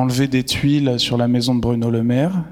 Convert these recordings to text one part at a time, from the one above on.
enlevé des tuiles sur la maison de Bruno Le Maire.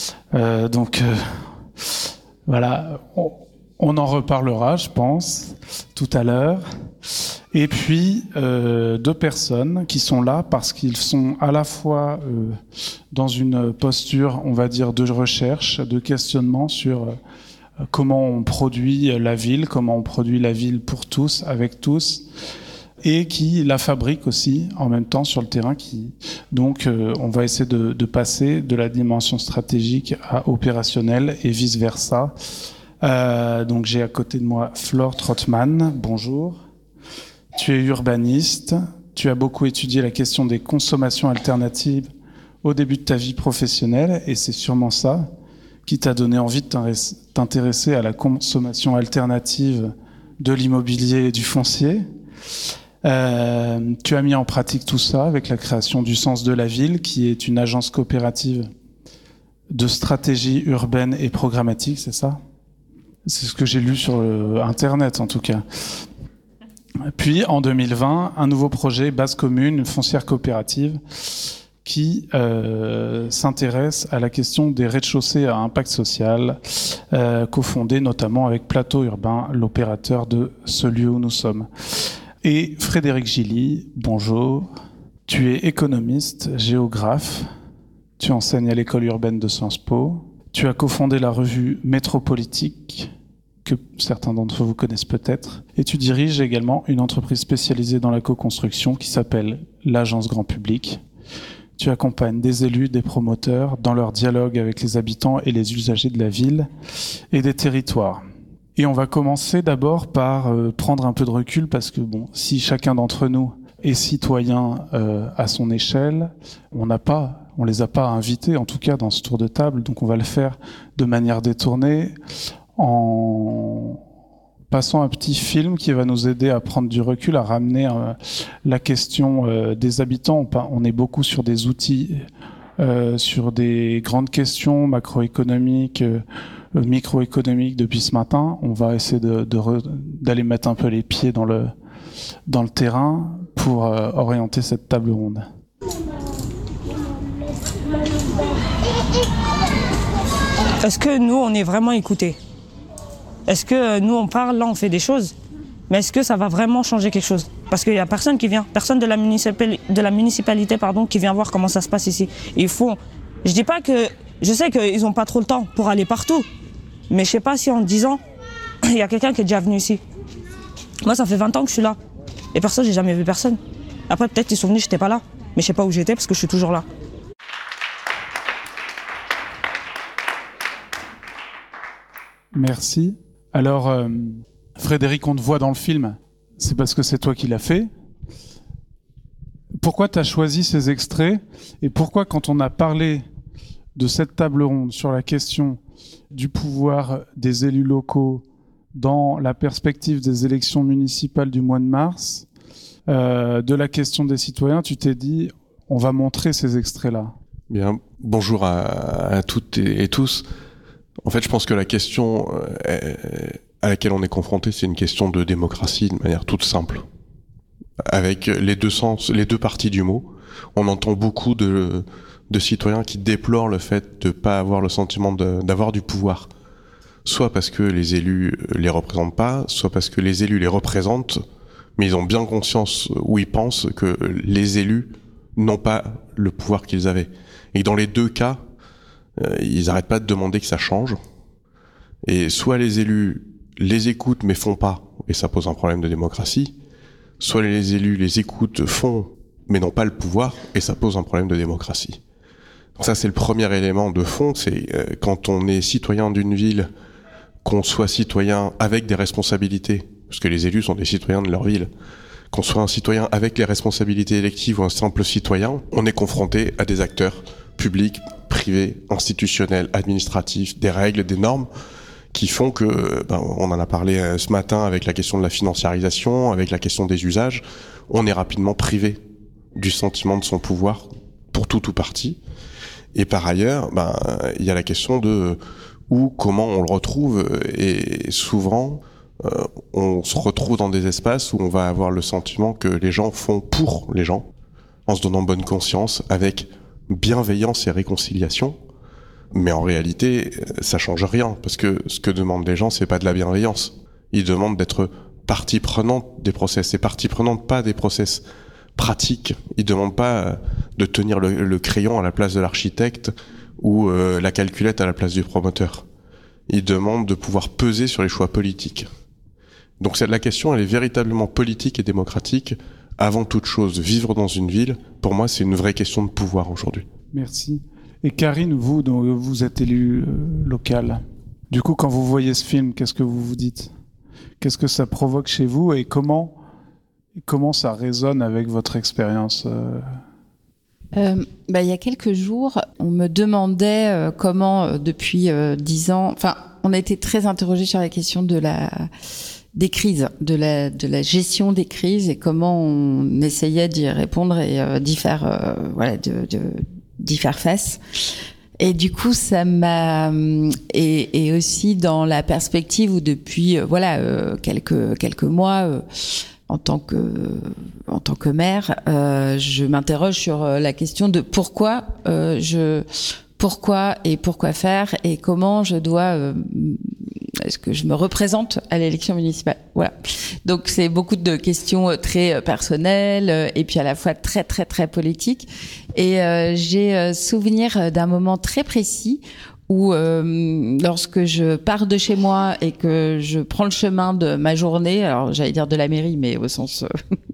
Voilà, on en reparlera, je pense, tout à l'heure. Et puis, 2 personnes qui sont là parce qu'ils sont à la fois dans une posture, on va dire, de recherche, de questionnement sur comment on produit la ville, comment on produit la ville pour tous, avec tous, et qui la fabriquent aussi en même temps sur le terrain. Donc, on va essayer de passer de la dimension stratégique à opérationnelle et vice-versa. Donc, j'ai à côté de moi Flore Trottmann. Bonjour. Tu es urbaniste, tu as beaucoup étudié la question des consommations alternatives au début de ta vie professionnelle, et c'est sûrement ça qui t'a donné envie de t'intéresser à la consommation alternative de l'immobilier et du foncier. Tu as mis en pratique tout ça avec la création du Sens de la Ville, qui est une agence coopérative de stratégie urbaine et programmatique, c'est ça ? C'est ce que j'ai lu sur Internet, en tout cas. Puis, en 2020, un nouveau projet, Base Commune, une foncière coopérative, qui s'intéresse à la question des rez-de-chaussée à impact social, cofondé notamment avec Plateau Urbain, l'opérateur de ce lieu où nous sommes. Et Frédéric Gilly, bonjour. Tu es économiste, géographe, tu enseignes à l'école urbaine de Sciences Po, tu as cofondé la revue Métropolitique, que certains d'entre vous connaissent peut-être, et tu diriges également une entreprise spécialisée dans la co-construction qui s'appelle l'Agence Grand Public. Tu accompagnes des élus, des promoteurs dans leur dialogue avec les habitants et les usagers de la ville et des territoires. Et on va commencer d'abord par prendre un peu de recul parce que si chacun d'entre nous est citoyen à son échelle, on les a pas invités en tout cas dans ce tour de table, donc on va le faire de manière détournée en passant un petit film qui va nous aider à prendre du recul, à ramener la question des habitants. On est beaucoup sur des outils, sur des grandes questions macroéconomiques, microéconomiques depuis ce matin. On va essayer d'aller mettre un peu les pieds dans le terrain pour orienter cette table ronde. Est-ce que nous, on est vraiment écoutés ? Est-ce que nous, on parle, là, on fait des choses, mais est-ce que ça va vraiment changer quelque chose ? Parce qu'il n'y a personne qui vient, personne de la municipalité, qui vient voir comment ça se passe ici. Et je dis pas que, je sais qu'ils n'ont pas trop le temps pour aller partout, mais je sais pas si en 10 ans, il y a quelqu'un qui est déjà venu ici. Moi, ça fait 20 ans que je suis là, et j'ai jamais vu personne. Après, peut-être qu'ils sont venus, j'étais pas là, mais je sais pas où j'étais parce que je suis toujours là. Merci. Alors, Frédéric, on te voit dans le film, c'est parce que c'est toi qui l'as fait. Pourquoi tu as choisi ces extraits et pourquoi, quand on a parlé de cette table ronde sur la question du pouvoir des élus locaux dans la perspective des élections municipales du mois de mars, de la question des citoyens, tu t'es dit, on va montrer ces extraits-là. Bien, bonjour à toutes et tous. En fait, je pense que la question à laquelle on est confronté, c'est une question de démocratie de manière toute simple. Avec les deux sens, les deux parties du mot. On entend beaucoup de citoyens qui déplorent le fait de pas avoir le sentiment d'avoir du pouvoir. Soit parce que les élus les représentent pas, soit parce que les élus les représentent, mais ils ont bien conscience ou ils pensent que les élus n'ont pas le pouvoir qu'ils avaient. Et dans les deux cas, ils n'arrêtent pas de demander que ça change. Et soit les élus les écoutent mais font pas, et ça pose un problème de démocratie, soit les élus les écoutent, font, mais n'ont pas le pouvoir, et ça pose un problème de démocratie. Donc ça, c'est le premier élément de fond, c'est quand on est citoyen d'une ville, qu'on soit citoyen avec des responsabilités, parce que les élus sont des citoyens de leur ville, qu'on soit un citoyen avec les responsabilités électives ou un simple citoyen, on est confronté à des acteurs publics, privés, institutionnels, administratifs, des règles, des normes, qui font que, on en a parlé ce matin avec la question de la financiarisation, avec la question des usages, on est rapidement privé du sentiment de son pouvoir pour tout ou partie. Et par ailleurs, il y a la question de où, comment on le retrouve, et souvent, on se retrouve dans des espaces où on va avoir le sentiment que les gens font pour les gens, en se donnant bonne conscience, avec peu de bienveillance et réconciliation. Mais en réalité, ça change rien, parce que ce que demandent les gens, c'est pas de la bienveillance. Ils demandent d'être partie prenante des process, et partie prenante pas des process pratiques. Ils demandent pas de tenir le crayon à la place de l'architecte ou la calculette à la place du promoteur. Ils demandent de pouvoir peser sur les choix politiques. Donc la question, elle est véritablement politique et démocratique. Avant toute chose, vivre dans une ville, pour moi, c'est une vraie question de pouvoir aujourd'hui. Merci. Et Karine, vous êtes élue locale. Du coup, quand vous voyez ce film, qu'est-ce que vous vous dites ? Qu'est-ce que ça provoque chez vous et comment ça résonne avec votre expérience il y a quelques jours, on me demandait comment, depuis 10 ans... on a été très interrogés sur la question des crises, de la gestion des crises et comment on essayait d'y répondre et d'y faire d'y faire face. Et du coup, ça m'a et aussi dans la perspective où depuis quelques mois en tant que mère, je m'interroge sur la question de pourquoi faire et comment je dois est-ce que je me représente à l'élection municipale. Voilà. Donc c'est beaucoup de questions très personnelles et puis à la fois très très très politiques. Et j'ai souvenir d'un moment très précis où lorsque je pars de chez moi et que je prends le chemin de ma journée, alors j'allais dire de la mairie, mais au sens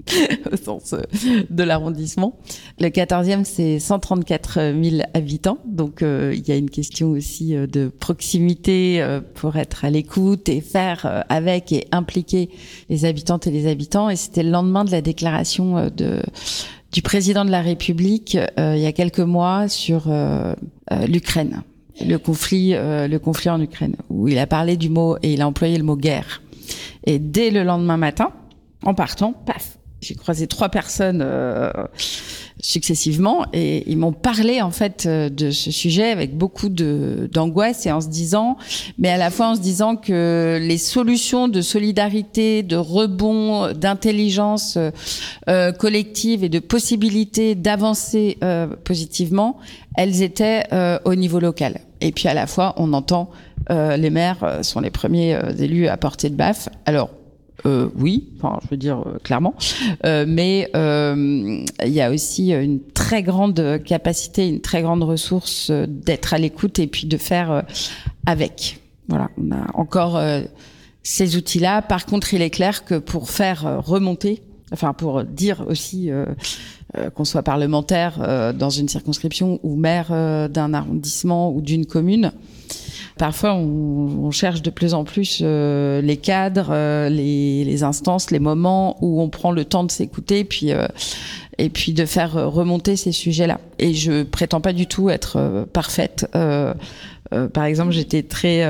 de l'arrondissement. Le 14e, c'est 134 000 habitants, donc il y a une question aussi de proximité pour être à l'écoute et faire avec et impliquer les habitantes et les habitants. Et c'était le lendemain de la déclaration du président de la République il y a quelques mois sur l'Ukraine. Le conflit en Ukraine, où il a parlé du mot et il a employé le mot guerre. Et dès le lendemain matin, en partant, paf, j'ai croisé 3 personnes successivement et ils m'ont parlé en fait de ce sujet avec beaucoup d'angoisse et en se disant, mais à la fois en se disant que les solutions de solidarité, de rebond, d'intelligence collective et de possibilité d'avancer positivement, elles étaient au niveau local. Et puis à la fois, on entend les maires sont les premiers élus à porter de baffe. Alors oui, je veux dire clairement, mais il y a aussi une très grande capacité, une très grande ressource d'être à l'écoute et puis de faire avec. Voilà, on a encore ces outils-là. Par contre, il est clair que pour faire remonter, pour dire aussi qu'on soit parlementaire dans une circonscription ou maire d'un arrondissement ou d'une commune, parfois on cherche de plus en plus les cadres, les instances, les moments où on prend le temps de s'écouter et puis de faire remonter ces sujets-là. Et je prétends pas du tout être parfaite. Par exemple, j'étais très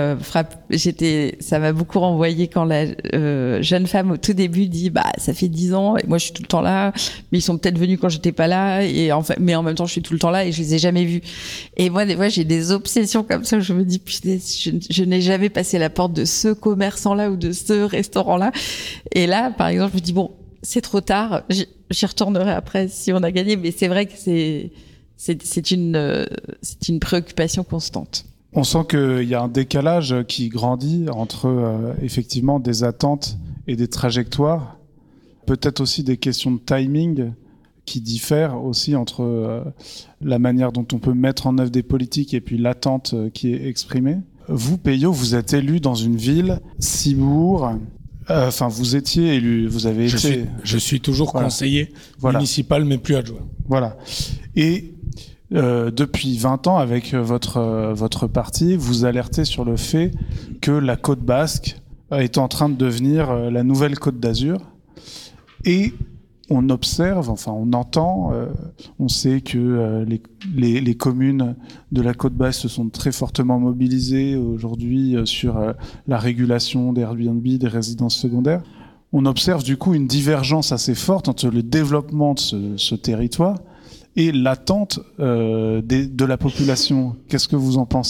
ça m'a beaucoup renvoyé quand la jeune femme au tout début dit ça fait 10 ans et moi je suis tout le temps là, mais ils sont peut-être venus quand j'étais pas là mais en même temps je suis tout le temps là et je les ai jamais vus. Et moi des fois j'ai des obsessions comme ça où je me dis putain, je n'ai jamais passé la porte de ce commerçant là ou de ce restaurant là. Et là par exemple je me dis bon, c'est trop tard, j'y retournerai après si on a gagné, mais c'est vrai que c'est une préoccupation constante. On sent qu'il y a un décalage qui grandit entre effectivement des attentes et des trajectoires, peut-être aussi des questions de timing qui diffèrent aussi entre la manière dont on peut mettre en œuvre des politiques et puis l'attente qui est exprimée. Vous, Peyo, vous êtes élu dans une ville, Ciboure. Vous étiez élu, vous avez été... Je suis toujours conseiller municipal, mais plus adjoint. Voilà. Et depuis 20 ans, avec votre parti, vous alertez sur le fait que la Côte Basque est en train de devenir la nouvelle Côte d'Azur. Et on observe, on entend, on sait que les communes de la Côte Basque se sont très fortement mobilisées aujourd'hui sur la régulation des Airbnb, des résidences secondaires. On observe du coup une divergence assez forte entre le développement de ce territoire et l'attente de la population. Qu'est-ce que vous en pensez ?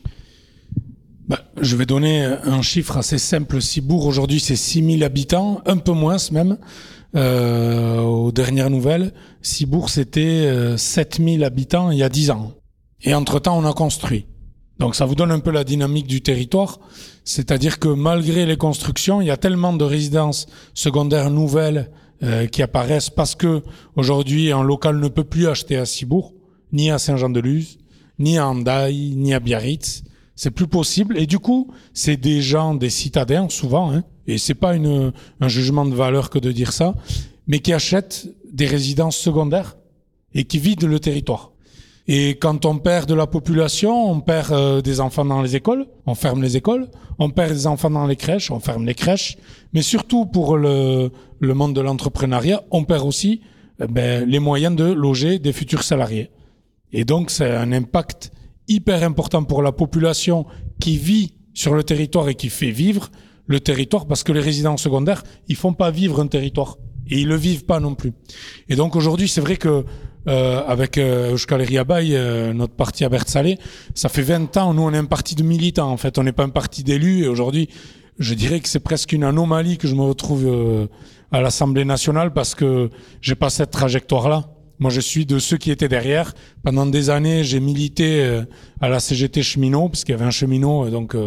Je vais donner un chiffre assez simple. Ciboure, aujourd'hui, c'est 6 000 habitants, un peu moins même. aux dernières nouvelles, Cibourg, c'était 7000 habitants il y a 10 ans. Et entre-temps, on a construit. Donc ça vous donne un peu la dynamique du territoire. C'est-à-dire que malgré les constructions, il y a tellement de résidences secondaires nouvelles qui apparaissent parce que aujourd'hui, un local ne peut plus acheter à Cibourg, ni à Saint-Jean-de-Luz, ni à Hendaye, ni à Biarritz. C'est plus possible. Et du coup, c'est des gens, des citadins, souvent, hein, et c'est pas un jugement de valeur que de dire ça, mais qui achètent des résidences secondaires et qui vident le territoire. Et quand on perd de la population, on perd des enfants dans les écoles, on ferme les écoles, on perd des enfants dans les crèches, on ferme les crèches, mais surtout pour le monde de l'entrepreneuriat, on perd aussi les moyens de loger des futurs salariés. Et donc c'est un impact hyper important pour la population qui vit sur le territoire et qui fait vivre le territoire, parce que les résidences secondaires, ils font pas vivre un territoire et ils le vivent pas non plus. Et donc aujourd'hui, c'est vrai que avec Euskal Herria Bai, notre parti à Bertzale, ça fait 20 ans, nous on est un parti de militants en fait, on n'est pas un parti d'élus, et aujourd'hui je dirais que c'est presque une anomalie que je me retrouve à l'Assemblée nationale, parce que j'ai pas cette trajectoire-là. Moi je suis de ceux qui étaient derrière. Pendant des années j'ai milité à la CGT cheminot, parce qu'il y avait un cheminot, donc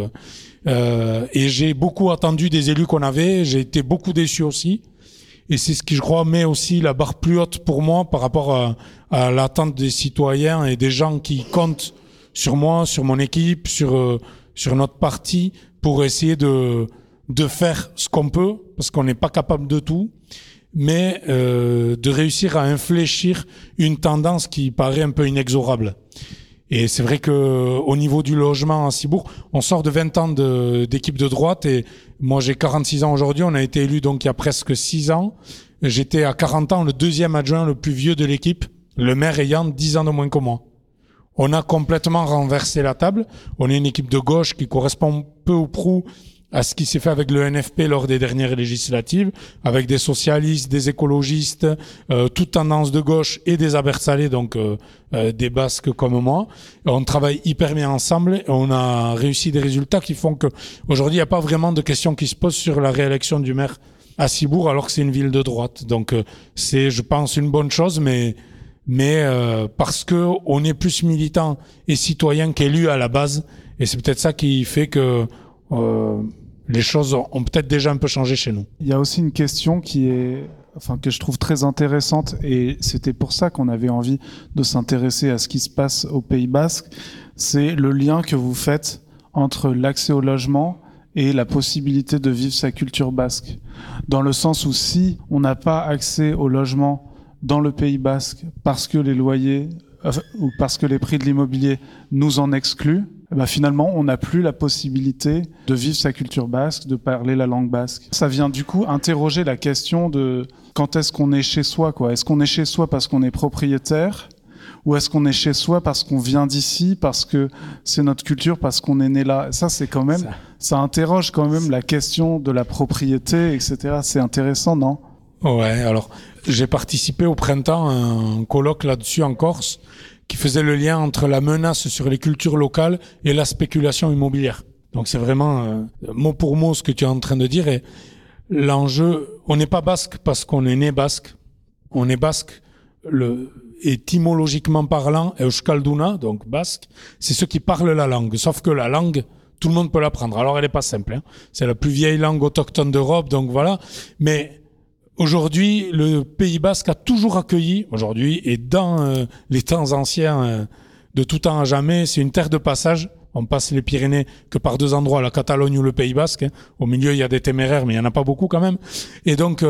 et j'ai beaucoup attendu des élus qu'on avait, j'ai été beaucoup déçu aussi. Et c'est ce qui, je crois, met aussi la barre plus haute pour moi par rapport à l'attente des citoyens et des gens qui comptent sur moi, sur mon équipe, sur notre parti, pour essayer de faire ce qu'on peut, parce qu'on n'est pas capable de tout, mais de réussir à infléchir une tendance qui paraît un peu inexorable. Et c'est vrai que au niveau du logement à Cibourg, on sort de 20 ans d'équipe de droite, et moi j'ai 46 ans aujourd'hui, on a été élu donc il y a presque 6 ans. J'étais à 40 ans le deuxième adjoint le plus vieux de l'équipe, le maire ayant 10 ans de moins que moi. On a complètement renversé la table. On est une équipe de gauche qui correspond peu ou prou à ce qui s'est fait avec le NFP lors des dernières législatives, avec des socialistes, des écologistes, toute tendance de gauche et des abertzalés, donc des Basques comme moi. On travaille hyper bien ensemble et on a réussi des résultats qui font que aujourd'hui il n'y a pas vraiment de questions qui se posent sur la réélection du maire à Cibourg, alors que c'est une ville de droite. Donc c'est, je pense, une bonne chose, mais parce que on est plus militant et citoyen qu'élu à la base, et c'est peut-être ça qui fait que les choses ont peut-être déjà un peu changé chez nous. Il y a aussi une question que je trouve très intéressante, et c'était pour ça qu'on avait envie de s'intéresser à ce qui se passe au Pays Basque. C'est le lien que vous faites entre l'accès au logement et la possibilité de vivre sa culture basque. Dans le sens où si on n'a pas accès au logement dans le Pays Basque parce que les loyers ou parce que les prix de l'immobilier nous en excluent, finalement, on n'a plus la possibilité de vivre sa culture basque, de parler la langue basque. Ça vient du coup interroger la question de quand est-ce qu'on est chez soi, quoi. Est-ce qu'on est chez soi parce qu'on est propriétaire, ou est-ce qu'on est chez soi parce qu'on vient d'ici, parce que c'est notre culture, parce qu'on est né là. Ça, c'est quand même, ça interroge quand même la question de la propriété, etc. C'est intéressant, non? Ouais, alors j'ai participé au printemps à un colloque là-dessus en Corse, qui faisait le lien entre la menace sur les cultures locales et la spéculation immobilière. Donc c'est vraiment mot pour mot ce que tu es en train de dire. Et l'enjeu, on n'est pas basque parce qu'on est né basque. On est basque, étymologiquement parlant, euskalduna, donc basque, c'est ceux qui parlent la langue. Sauf que la langue, tout le monde peut l'apprendre. Alors elle est pas simple, hein. C'est la plus vieille langue autochtone d'Europe, donc voilà. Mais aujourd'hui, le Pays Basque a toujours accueilli, aujourd'hui, et dans les temps anciens, de tout temps à jamais, c'est une terre de passage. On passe les Pyrénées que par deux endroits, la Catalogne ou le Pays Basque. Hein. Au milieu, il y a des téméraires, mais il n'y en a pas beaucoup quand même. Et donc,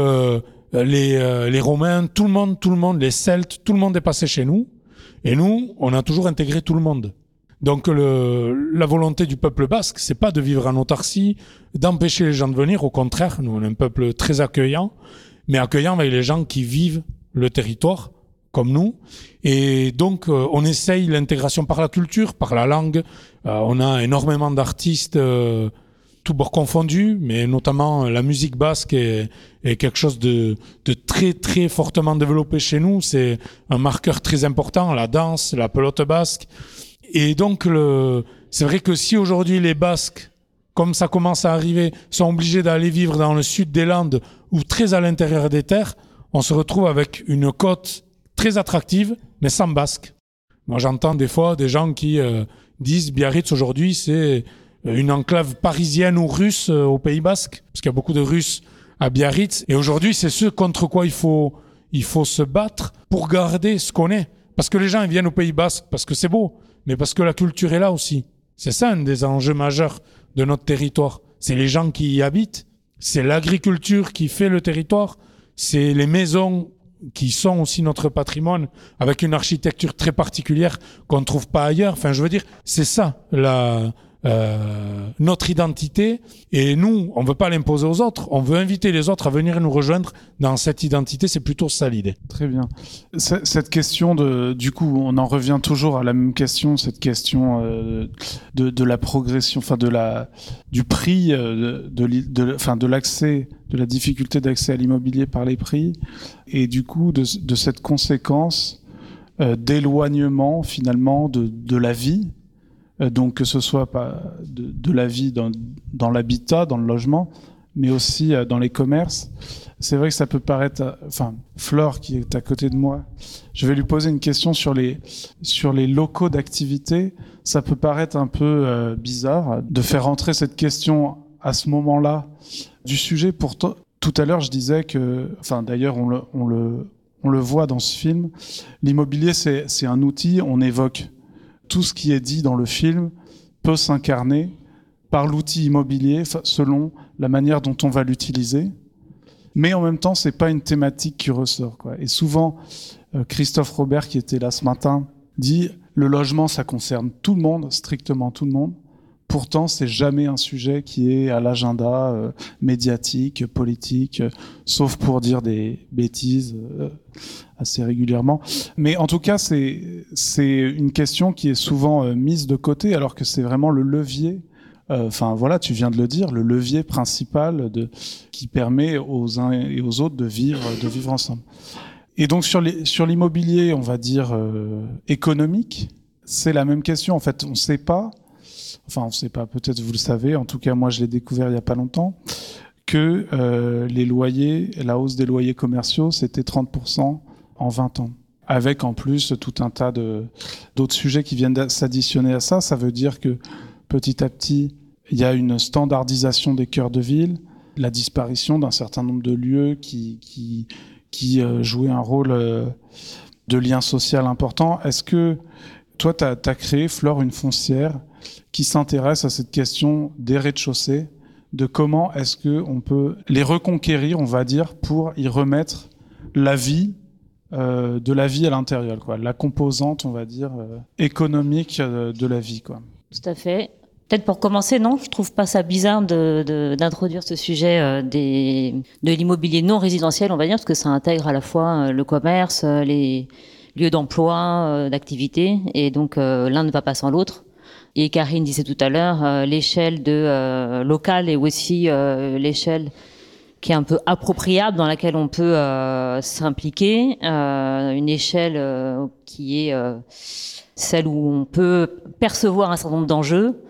les Romains, tout le monde, les Celtes, tout le monde est passé chez nous. Et nous, on a toujours intégré tout le monde. Donc, la volonté du peuple basque, c'est pas de vivre en autarcie, d'empêcher les gens de venir. Au contraire, nous, on est un peuple très accueillant, mais accueillant avec les gens qui vivent le territoire, comme nous. Et donc, on essaye l'intégration par la culture, par la langue. On a énormément d'artistes, tous bords confondus, mais notamment la musique basque est quelque chose de très, très fortement développé chez nous. C'est un marqueur très important, la danse, la pelote basque. Et donc, c'est vrai que si aujourd'hui les Basques, comme ça commence à arriver, sont obligés d'aller vivre dans le sud des Landes ou très à l'intérieur des terres, on se retrouve avec une côte très attractive, mais sans basque. Moi, j'entends des fois des gens qui disent Biarritz aujourd'hui, c'est une enclave parisienne ou russe au Pays Basque, parce qu'il y a beaucoup de Russes à Biarritz. Et aujourd'hui, c'est ce contre quoi il faut se battre pour garder ce qu'on est. Parce que les gens ils viennent au Pays Basque, parce que c'est beau, mais parce que la culture est là aussi. C'est ça un des enjeux majeurs de notre territoire. C'est les gens qui y habitent, c'est l'agriculture qui fait le territoire, c'est les maisons qui sont aussi notre patrimoine, avec une architecture très particulière qu'on ne trouve pas ailleurs. Enfin, je veux dire, c'est ça notre identité. Et nous, on ne veut pas l'imposer aux autres. On veut inviter les autres à venir nous rejoindre dans cette identité. C'est plutôt ça l'idée. Très bien. Cette question du coup, on en revient toujours à la même question, cette question de la progression, enfin du prix, de l'accès, de la difficulté d'accès à l'immobilier par les prix, et du coup de cette conséquence d'éloignement finalement de la vie. Donc que ce soit pas de la vie dans l'habitat, dans le logement, mais aussi dans les commerces. C'est vrai que ça peut paraître... Flore, qui est à côté de moi, je vais lui poser une question sur les locaux d'activité. Ça peut paraître un peu bizarre de faire entrer cette question à ce moment-là du sujet. Pourtant, tout à l'heure, je disais que... d'ailleurs, on le voit dans ce film. L'immobilier, c'est un outil, on évoque... Tout ce qui est dit dans le film peut s'incarner par l'outil immobilier selon la manière dont on va l'utiliser. Mais en même temps, c'est pas une thématique qui ressort, quoi. Et souvent, Christophe Robert, qui était là ce matin, dit le logement, ça concerne tout le monde, strictement tout le monde. Pourtant, c'est jamais un sujet qui est à l'agenda médiatique, politique, sauf pour dire des bêtises assez régulièrement. Mais en tout cas, c'est une question qui est souvent mise de côté, alors que c'est vraiment le levier. Tu viens de le dire, le levier principal qui permet aux uns et aux autres de vivre ensemble. Et donc sur l'immobilier, on va dire économique, c'est la même question. En fait, on ne sait pas. Enfin, on ne sait pas, peut-être vous le savez, en tout cas moi je l'ai découvert il n'y a pas longtemps, que les loyers, la hausse des loyers commerciaux, c'était 30% en 20 ans. Avec en plus tout un tas d'autres sujets qui viennent s'additionner à ça. Ça veut dire que petit à petit, il y a une standardisation des cœurs de ville, la disparition d'un certain nombre de lieux qui jouaient un rôle de lien social important. Est-ce que toi, tu as créé, Flore, une foncière qui s'intéresse à cette question des rez-de-chaussée, de comment est-ce qu'on peut les reconquérir, on va dire, pour y remettre la vie, de la vie à l'intérieur, quoi, la composante, on va dire, économique de la vie, quoi. Tout à fait. Peut-être pour commencer, non, je trouve pas ça bizarre d'introduire ce sujet de l'immobilier non résidentiel, on va dire, parce que ça intègre à la fois le commerce, les lieux d'emploi, d'activité, et donc l'un ne va pas sans l'autre. Et Karine disait tout à l'heure, l'échelle locale est aussi l'échelle qui est un peu appropriable, dans laquelle on peut s'impliquer, une échelle qui est celle où on peut percevoir un certain nombre d'enjeux.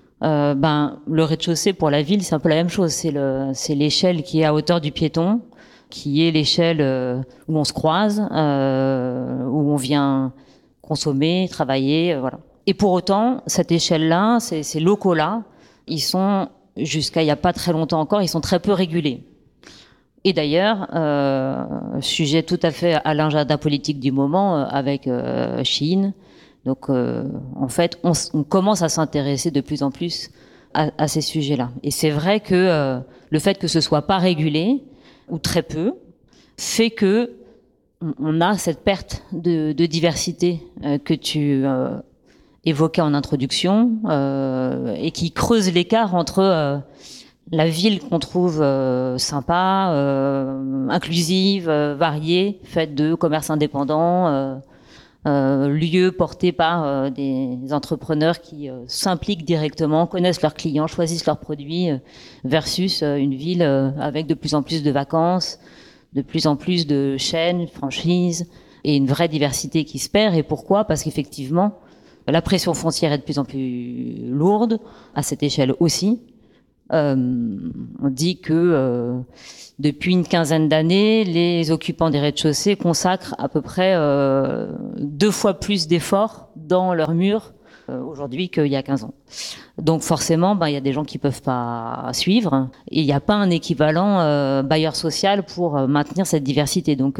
Le rez-de-chaussée pour la ville, c'est un peu la même chose. C'est l'échelle qui est à hauteur du piéton, qui est l'échelle où on se croise, où on vient consommer, travailler, voilà. Et pour autant, cette échelle-là, ces locaux-là, ils sont, jusqu'à il n'y a pas très longtemps encore, ils sont très peu régulés. Et d'ailleurs, sujet tout à fait à l'agenda politique du moment avec Chine. Donc, en fait, on commence à s'intéresser de plus en plus à ces sujets-là. Et c'est vrai que le fait que ce soit pas régulé, ou très peu, fait que on a cette perte de diversité que tu évoqué en introduction, et qui creuse l'écart entre la ville qu'on trouve sympa, inclusive, variée, faite de commerces indépendants, lieux portés par des entrepreneurs qui s'impliquent directement, connaissent leurs clients, choisissent leurs produits, versus une ville avec de plus en plus de vacances, de plus en plus de chaînes, franchises, et une vraie diversité qui se perd. Et pourquoi ? Parce qu'effectivement, la pression foncière est de plus en plus lourde, à cette échelle aussi. On dit que depuis une quinzaine d'années, les occupants des rez-de-chaussée consacrent à peu près 2 fois plus d'efforts dans leurs murs aujourd'hui qu'il y a 15 ans. Donc forcément, il y a des gens qui peuvent pas suivre et il n'y a pas un équivalent bailleur social pour maintenir cette diversité. Donc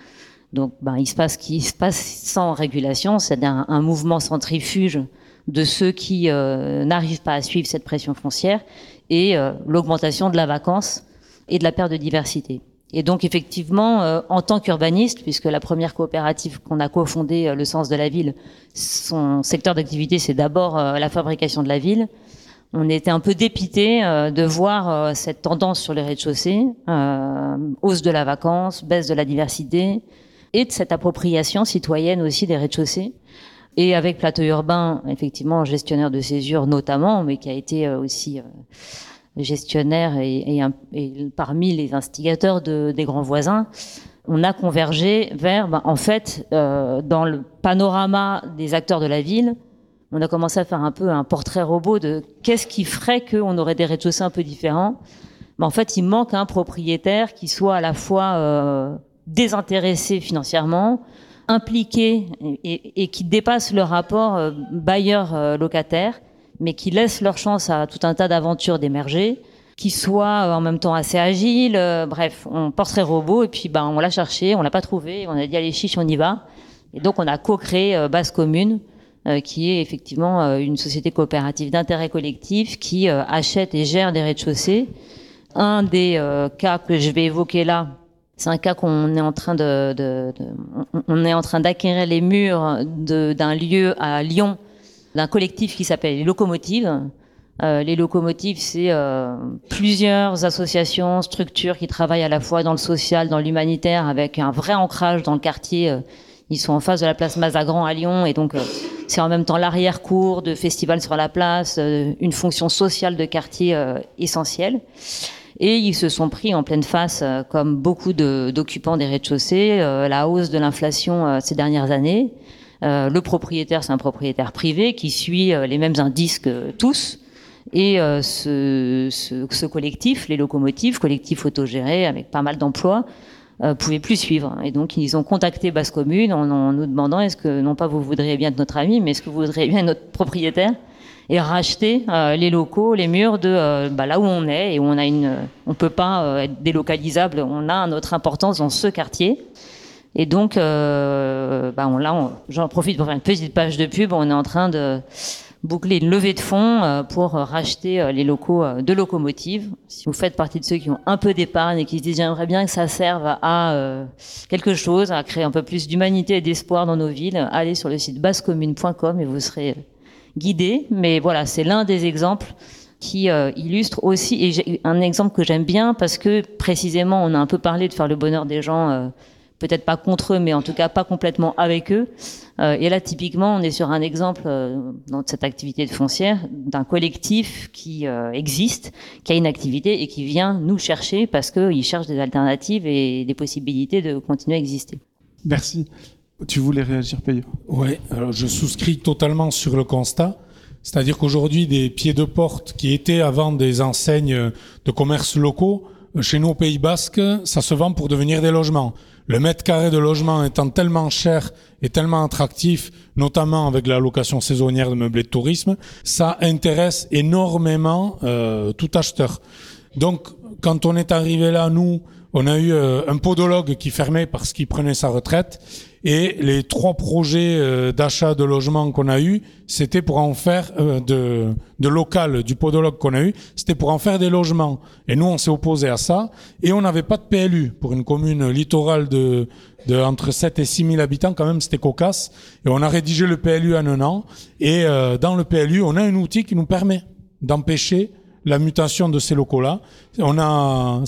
il se passe ce qui se passe sans régulation, c'est-à-dire un mouvement centrifuge de ceux qui n'arrivent pas à suivre cette pression foncière et l'augmentation de la vacance et de la perte de diversité. Et donc effectivement, en tant qu'urbaniste, puisque la première coopérative qu'on a cofondée, le Sens de la Ville, son secteur d'activité, c'est d'abord la fabrication de la ville. On était un peu dépité de voir cette tendance sur les rez-de-chaussée, hausse de la vacance, baisse de la diversité, et de cette appropriation citoyenne aussi des rez-de-chaussée. Et avec Plateau Urbain, effectivement, gestionnaire de Césure notamment, mais qui a été aussi gestionnaire et parmi les instigateurs des grands voisins, on a convergé vers, dans le panorama des acteurs de la ville, on a commencé à faire un peu un portrait robot de qu'est-ce qui ferait qu'on aurait des rez-de-chaussée un peu différents. Mais en fait, il manque un propriétaire qui soit à la fois désintéressé financièrement, impliqué et qui dépasse le rapport bailleur-locataire, mais qui laisse leur chance à tout un tas d'aventures d'émerger, qui soient en même temps assez agiles. Bref, on portrait robot et puis on l'a cherché, on l'a pas trouvé, on a dit allez chiche, on y va. Et donc on a co-créé Basse Commune, qui est effectivement une société coopérative d'intérêt collectif qui achète et gère des rez-de-chaussée. Un des cas que je vais évoquer là, c'est un cas qu'on est en train on est en train d'acquérir les murs d'un lieu à Lyon, d'un collectif qui s'appelle les Locomotives. Les Locomotives, c'est plusieurs associations, structures qui travaillent à la fois dans le social, dans l'humanitaire, avec un vrai ancrage dans le quartier. Ils sont en face de la place Mazagran à Lyon, et donc c'est en même temps l'arrière-cour de festivals sur la place, une fonction sociale de quartier essentielle. Et ils se sont pris en pleine face, comme beaucoup d'occupants des rez-de-chaussée, la hausse de l'inflation ces dernières années. Le propriétaire, c'est un propriétaire privé qui suit les mêmes indices que tous. Et ce collectif, les Locomotives, collectif autogéré avec pas mal d'emplois, pouvait plus suivre. Et donc ils ont contacté Basse Commune en nous demandant est-ce que non pas vous voudriez bien être notre ami, mais est-ce que vous voudriez bien être notre propriétaire et racheter les locaux, les murs de là où on est et où on peut pas être délocalisable. On a notre importance dans ce quartier. Et donc j'en profite pour faire une petite page de pub. On est en train de boucler une levée de fonds pour racheter les locaux de Locomotives. Si vous faites partie de ceux qui ont un peu d'épargne et qui se disent j'aimerais bien que ça serve à quelque chose, à créer un peu plus d'humanité et d'espoir dans nos villes, allez sur le site bassecommune.com et vous serez guidés. Mais voilà, c'est l'un des exemples qui illustre aussi, et j'ai un exemple que j'aime bien parce que précisément on a un peu parlé de faire le bonheur des gens, peut-être pas contre eux, mais en tout cas pas complètement avec eux. Et là, typiquement, on est sur un exemple dans cette activité de foncière d'un collectif qui existe, qui a une activité et qui vient nous chercher parce qu'il cherche des alternatives et des possibilités de continuer à exister. Merci. Tu voulais réagir, Peyo? Oui, alors je souscris totalement sur le constat. C'est-à-dire qu'aujourd'hui, des pieds de porte qui étaient avant des enseignes de commerce locaux, chez nous au Pays Basque, ça se vend pour devenir des logements. Le mètre carré de logement étant tellement cher et tellement attractif, notamment avec la location saisonnière de meublés de tourisme, ça intéresse énormément tout acheteur. Donc, quand on est arrivé là, nous, on a eu un podologue qui fermait parce qu'il prenait sa retraite. Et les 3 projets d'achat de logements qu'on a eu, c'était pour en faire de local du podologue qu'on a eu, c'était pour en faire des logements. Et nous, on s'est opposé à ça. Et on n'avait pas de PLU pour une commune littorale de entre 7 et 6 000 habitants. Quand même, c'était cocasse. Et on a rédigé le PLU en un an. Et dans le PLU, on a un outil qui nous permet d'empêcher la mutation de ces locaux-là. On a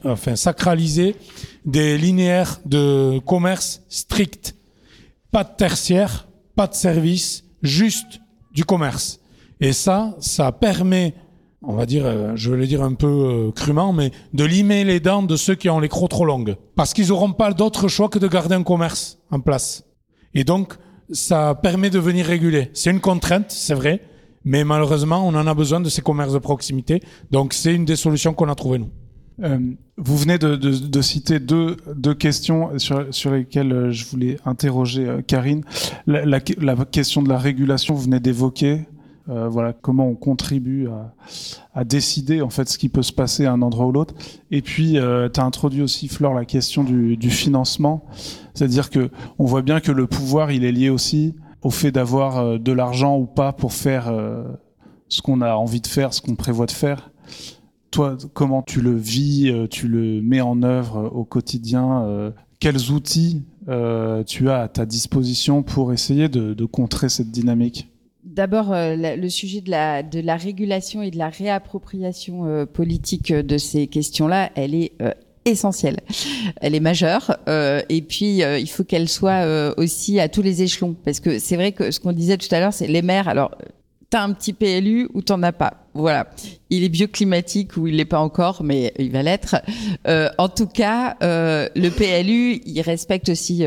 sacralisé des linéaires de commerce stricts. Pas de tertiaire, pas de service, juste du commerce. Et ça permet, on va dire, je vais le dire un peu crûment, mais de limer les dents de ceux qui ont les crocs trop longues. Parce qu'ils n'auront pas d'autre choix que de garder un commerce en place. Et donc, ça permet de venir réguler. C'est une contrainte, c'est vrai, Mais malheureusement, on en a besoin de ces commerces de proximité. Donc, c'est une des solutions qu'on a trouvées, nous. Vous venez de citer deux questions sur lesquelles je voulais interroger Karine. La question de la régulation, vous venez d'évoquer. Voilà, comment on contribue à décider en fait ce qui peut se passer à un endroit ou l'autre. Et puis, tu as introduit aussi, Flore, la question du financement. C'est-à-dire que on voit bien que le pouvoir, il est lié aussi au fait d'avoir de l'argent ou pas pour faire ce qu'on a envie de faire, ce qu'on prévoit de faire. Toi, comment tu le vis, tu le mets en œuvre au quotidien, quels outils tu as à ta disposition pour essayer de contrer cette dynamique ? D'abord, le sujet de la régulation et de la réappropriation politique de ces questions-là, elle est essentielle. Elle est majeure. Et puis, il faut qu'elle soit aussi à tous les échelons. Parce que c'est vrai que ce qu'on disait tout à l'heure, c'est les maires. Alors, t'as un petit PLU ou t'en as pas. Voilà. Il est bioclimatique ou il l'est pas encore, mais il va l'être. En tout cas, le PLU, il respecte aussi,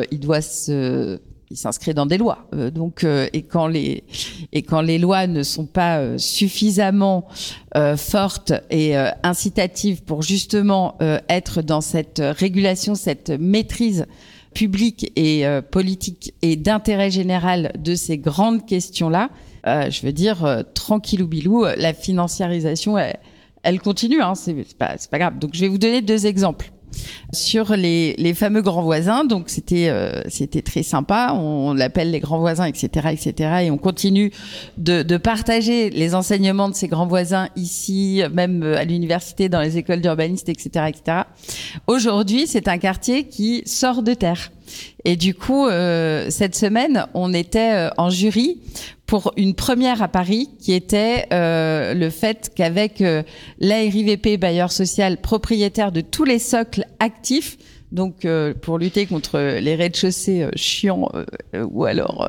il s'inscrit dans des lois. Et quand les lois ne sont pas suffisamment fortes et incitatives pour justement être dans cette régulation, cette maîtrise publique et politique et d'intérêt général de ces grandes questions-là, je veux dire, tranquillou bilou, la financiarisation, elle continue, hein, c'est pas grave. Donc, je vais vous donner 2 exemples. Sur les fameux grands voisins, donc c'était très sympa, on l'appelle les grands voisins, etc., et on continue de partager les enseignements de ces grands voisins ici, même à l'université, dans les écoles d'urbanistes, etc., etc. Aujourd'hui, c'est un quartier qui sort de terre. Et du coup, cette semaine, on était en jury pour une première à Paris qui était le fait qu'avec l'ARIVP, bailleur social, propriétaire de tous les socles actifs, donc pour lutter contre les rez-de-chaussée chiants ou alors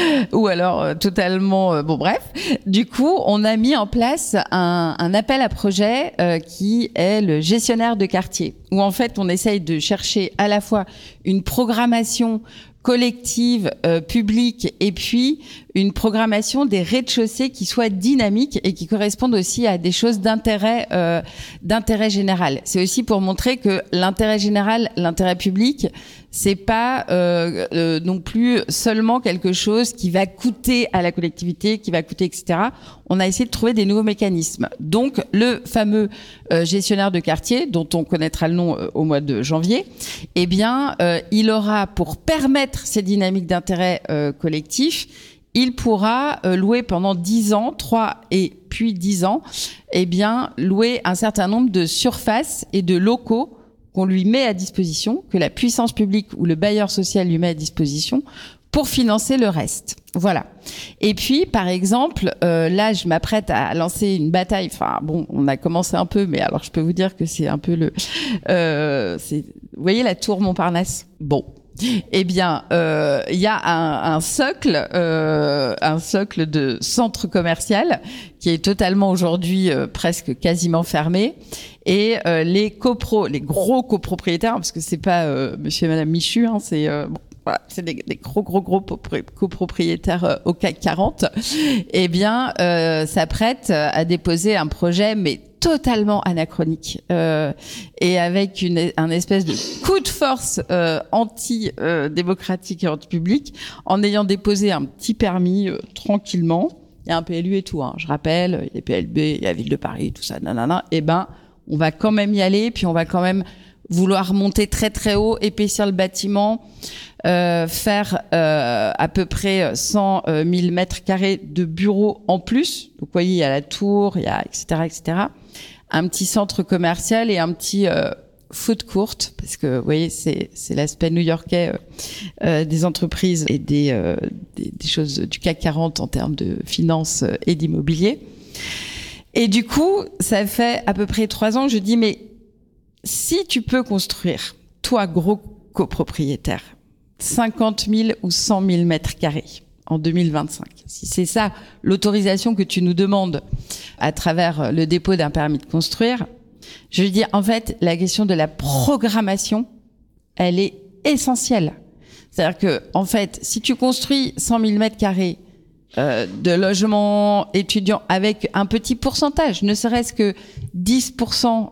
totalement bon bref, du coup on a mis en place un appel à projet qui est le gestionnaire de quartier, où en fait on essaye de chercher à la fois une programmation collective, publique, et puis une programmation des rez-de-chaussée qui soit dynamique et qui corresponde aussi à des choses d'intérêt général. C'est aussi pour montrer que l'intérêt général, l'intérêt public, c'est pas non plus seulement quelque chose qui va coûter à la collectivité, qui va coûter, etc. On a essayé de trouver des nouveaux mécanismes. Donc, le fameux gestionnaire de quartier, dont on connaîtra le nom au mois de janvier, eh bien, il aura, pour permettre ces dynamiques d'intérêt collectif, il pourra louer pendant 10 ans, 3 et puis 10 ans, eh bien, louer un certain nombre de surfaces et de locaux qu'on lui met à disposition, que la puissance publique ou le bailleur social lui met à disposition pour financer le reste. Voilà. Et puis, par exemple, là, je m'apprête à lancer une bataille. Enfin, bon, on a commencé un peu, mais alors je peux vous dire que c'est un peu vous voyez la tour Montparnasse ? Bon. Eh bien, il y a un socle de centre commercial qui est totalement aujourd'hui presque quasiment fermé, et les gros copropriétaires, parce que c'est pas Monsieur et Madame Michu, hein, c'est voilà, c'est des gros copropriétaires au CAC 40, eh bien, s'apprêtent à déposer un projet, mais totalement anachronique, et avec un espèce de coup de force anti-démocratique et anti-public, en ayant déposé un petit permis tranquillement. Il y a un PLU et tout, hein, je rappelle, il y a les PLB, il y a la Ville de Paris, tout ça, nanana. Eh ben, on va quand même y aller, puis on va quand même vouloir monter très très haut, épaissir le bâtiment, faire à peu près 100 000 mètres carrés de bureaux en plus. Donc, vous voyez, il y a la tour, il y a etc. Un petit centre commercial et un petit food court, parce que vous voyez, c'est l'aspect new-yorkais des entreprises et des choses du CAC 40 en termes de finances et d'immobilier. Et du coup, ça fait à peu près 3 ans que je dis, mais si tu peux construire, toi, gros copropriétaire, 50 000 ou 100 000 mètres carrés en 2025, si c'est ça l'autorisation que tu nous demandes à travers le dépôt d'un permis de construire, je veux dire, en fait, la question de la programmation, elle est essentielle. C'est-à-dire que, en fait, si tu construis 100 000 mètres carrés de logements étudiants avec un petit pourcentage, ne serait-ce que 10%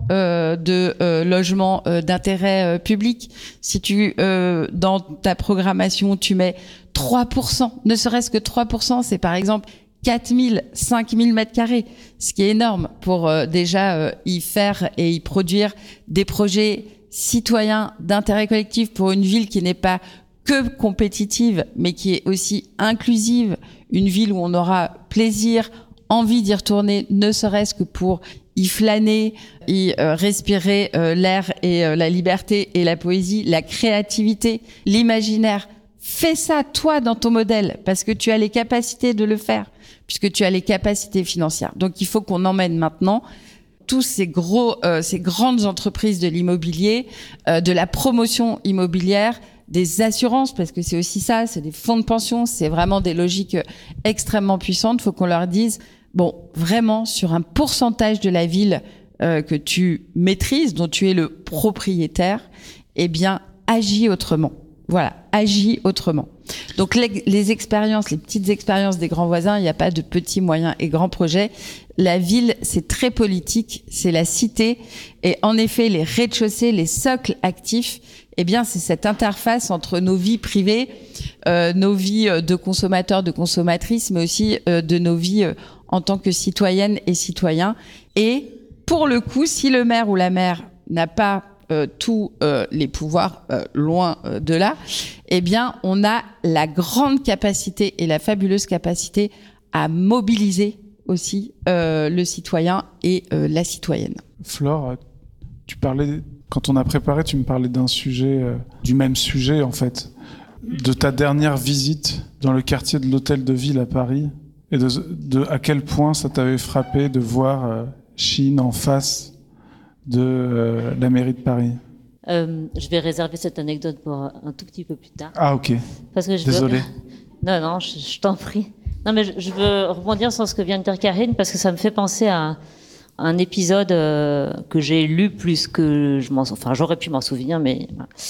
de logements d'intérêt public. Si tu dans ta programmation tu mets 3%, ne serait-ce que 3%, c'est par exemple 4000, 5000 mètres carrés, ce qui est énorme pour déjà y faire et y produire des projets citoyens d'intérêt collectif pour une ville qui n'est pas que compétitive, mais qui est aussi inclusive, une ville où on aura plaisir, envie d'y retourner, ne serait-ce que pour y flâner, y respirer l'air et la liberté et la poésie, la créativité, l'imaginaire. Fais ça, toi, dans ton modèle, parce que tu as les capacités de le faire, puisque tu as les capacités financières. Donc, il faut qu'on emmène maintenant tous ces grandes entreprises de l'immobilier, de la promotion immobilière, des assurances, parce que c'est aussi ça, c'est des fonds de pension, c'est vraiment des logiques extrêmement puissantes. Il faut qu'on leur dise, bon, vraiment, sur un pourcentage de la ville que tu maîtrises, dont tu es le propriétaire, eh bien, agis autrement. Voilà, agis autrement. Donc les expériences, les petites expériences des grands voisins, il n'y a pas de petits, moyens et grands projets. La ville, c'est très politique, c'est la cité. Et en effet, les rez-de-chaussée, les socles actifs, eh bien, c'est cette interface entre nos vies privées, nos vies de consommateurs, de consommatrices, mais aussi de nos vies en tant que citoyennes et citoyens. Et pour le coup, si le maire ou la maire n'a pas tous les pouvoirs, loin de là, eh bien, on a la grande capacité et la fabuleuse capacité à mobiliser aussi le citoyen et la citoyenne. Flore, tu parlais, quand on a préparé, tu me parlais d'un sujet, du même sujet en fait, de ta dernière visite dans le quartier de l'Hôtel de Ville à Paris, et de à quel point ça t'avait frappé de voir Chine en face de la mairie de Paris. Je vais réserver cette anecdote pour un tout petit peu plus tard. Ah ok. Parce que Désolé. Non, je t'en prie. Non, mais je veux rebondir sur ce que vient de dire Karine, parce que ça me fait penser à un épisode que j'ai lu plus que j'aurais pu m'en souvenir, mais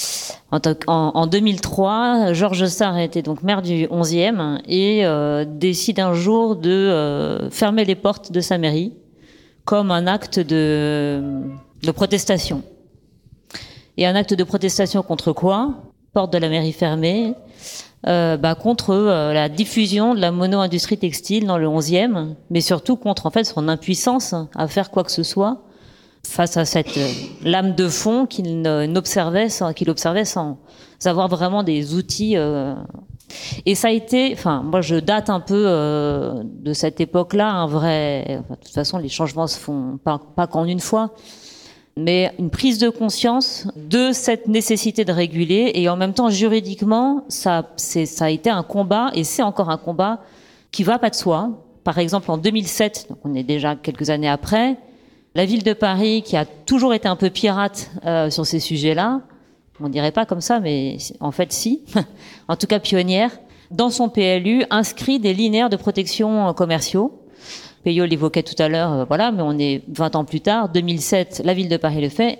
en 2003, Georges Sarr était donc maire du 11e et décide un jour de fermer les portes de sa mairie comme un acte de protestation. Et un acte de protestation contre quoi ? Porte de la mairie fermée, contre la diffusion de la mono-industrie textile dans le 11e, mais surtout contre en fait son impuissance à faire quoi que ce soit face à cette lame de fond qu'il observait sans avoir vraiment des outils. Et ça a été, moi je date un peu de cette époque-là, un vrai. De toute façon, les changements se font pas qu'en une fois. Mais une prise de conscience de cette nécessité de réguler, et en même temps juridiquement ça a été un combat, et c'est encore un combat qui va pas de soi. Par exemple en 2007, donc on est déjà quelques années après, la ville de Paris, qui a toujours été un peu pirate sur ces sujets-là, on dirait pas comme ça, mais en fait si, en tout cas pionnière, dans son PLU inscrit des linéaires de protection commerciaux. Peyo l'évoquait tout à l'heure, mais on est 20 ans plus tard, 2007, la ville de Paris le fait,